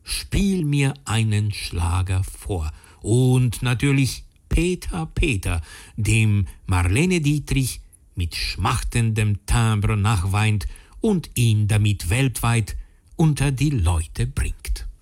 spiel mir einen Schlager vor. Und natürlich Peter Peter, dem Marlene Dietrich mit schmachtendem Timbre nachweint und ihn damit weltweit unter die Leute bringt.